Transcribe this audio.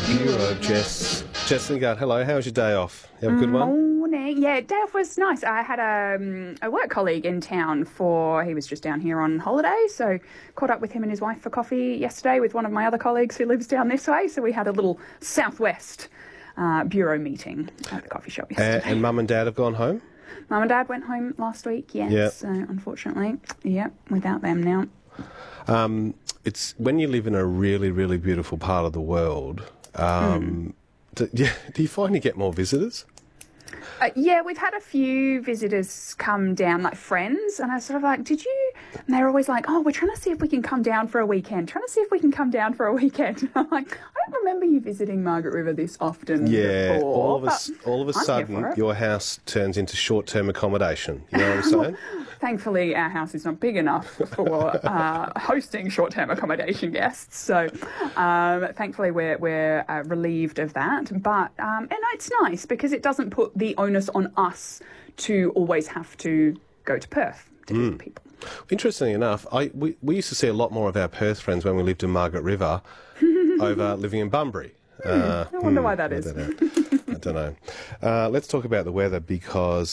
Bureau, Jess Lingard. Hello, how was your day off? You have a good one? Morning. Yeah, day off was nice. I had a work colleague in town he was just down here on holiday, so caught up with him and his wife for coffee yesterday with one of my other colleagues who lives down this way, so we had a little Southwest Bureau meeting at the coffee shop yesterday. And Mum and Dad have gone home? Mum and Dad went home last week, yes. Yep. So unfortunately, without them now. It's when you live in a really, really beautiful part of the world, do you find you get more visitors? Yeah, we've had a few visitors come down, like friends, and I was sort of like, did you? And they're always like, oh, we're trying to see if we can come down for a weekend. I'm like, I don't remember you visiting Margaret River this often before. All of a sudden, your house turns into short-term accommodation. You know what I'm saying? Thankfully, our house is not big enough for hosting short-term accommodation guests, so thankfully we're relieved of that. But and it's nice because it doesn't put the onus on us to always have to go to Perth to visit people. Interestingly enough, we used to see a lot more of our Perth friends when we lived in Margaret River over living in Bunbury. I wonder why that is. I don't know. Let's talk about the weather because